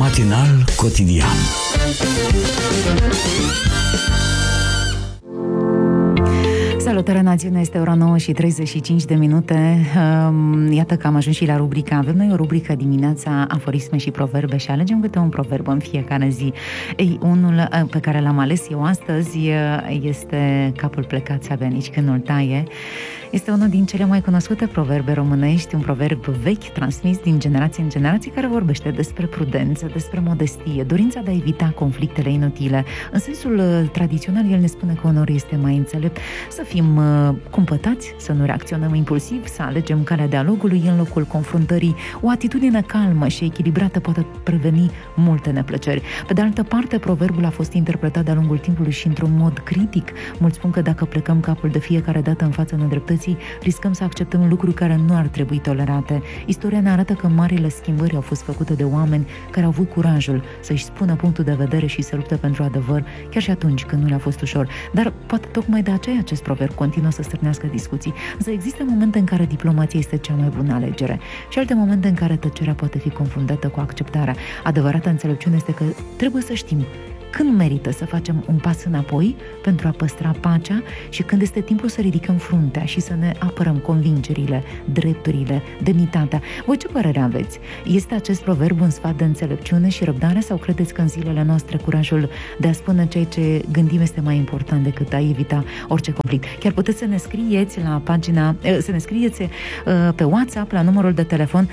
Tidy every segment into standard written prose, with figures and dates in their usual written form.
Matinal cotidian. Salutare, națiune, este ora 9:35. Iată că am ajuns și la rubrica. Avem noi o rubrică dimineața, aforisme și proverbe, și alegem câte un proverb în fiecare zi. Unul pe care l-am ales eu astăzi este: capul plecat s-abia nici când nu-l taie. Este unul din cele mai cunoscute proverbe românești, un proverb vechi, transmis din generație în generație, care vorbește despre prudență, despre modestie, dorința de a evita conflictele inutile. În sensul tradițional, el ne spune că uneori este mai înțelept să fim cumpătați, să nu reacționăm impulsiv, să alegem calea dialogului în locul confruntării. O atitudine calmă și echilibrată poate preveni multe neplăceri. Pe de altă parte, proverbul a fost interpretat de-a lungul timpului și într-un mod critic. Mulți spun că dacă plecăm capul de fiecare dată în fața nedreptății, riscăm să acceptăm lucruri care nu ar trebui tolerate. Istoria ne arată că marile schimbări au fost făcute de oameni care au avut curajul să-și spună punctul de vedere și să lupte pentru adevăr, chiar și atunci când nu le-a fost ușor. Dar poate tocmai de aceea acest proverb continuă să stârnească discuții. Însă există momente în care diplomația este cea mai bună alegere și alte momente în care tăcerea poate fi confundată cu acceptarea. Adevărata înțelepciune este că trebuie să știm când merită să facem un pas înapoi pentru a păstra pacea și când este timpul să ridicăm fruntea și să ne apărăm convingerile, drepturile, demnitatea. Voi ce părere aveți? Este acest proverb un sfat de înțelepciune și răbdare, sau credeți că în zilele noastre curajul de a spune ceea ce gândim este mai important decât a evita orice conflict? Chiar puteți să ne scrieți la pagina, să ne scrieți pe WhatsApp la numărul de telefon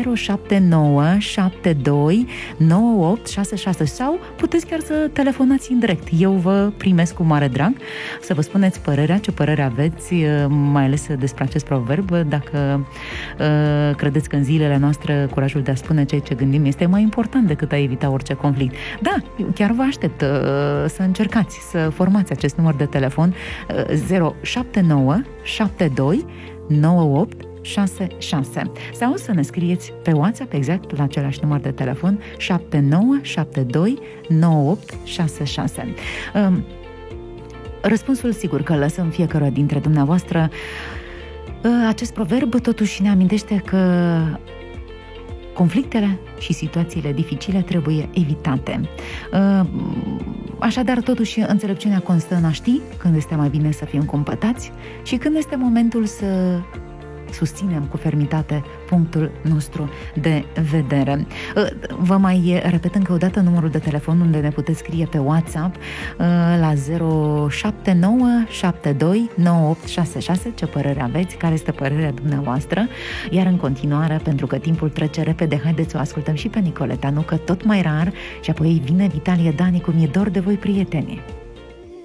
07972 9866 sau puteți chiar să telefonați în direct. Eu vă primesc cu mare drag să vă spuneți părerea, ce părere aveți, mai ales despre acest proverb, dacă credeți că în zilele noastre curajul de a spune ceea ce gândim este mai important decât a evita orice conflict. Da, chiar vă aștept să încercați să formați acest număr de telefon 079 72 98 66 sau să ne scrieți pe WhatsApp exact la același număr de telefon 7972 9866. Răspunsul sigur că lăsăm fiecare dintre dumneavoastră. Acest proverb totuși ne amintește că conflictele și situațiile dificile trebuie evitate. Așadar, totuși, înțelepciunea constă în a ști când este mai bine să fim cumpătați și când este momentul să susținem cu fermitate punctul nostru de vedere. Vă mai repet încă o dată numărul de telefon unde ne puteți scrie pe WhatsApp la 07972 9866 ce părere aveți, care este părerea dumneavoastră. Iar în continuare, pentru că timpul trece repede, haideți să o ascultăm și pe Nicoleta Nucă, Tot mai rar, și apoi vine Vitalie Dani cu Mi-e dor de voi, prieteni.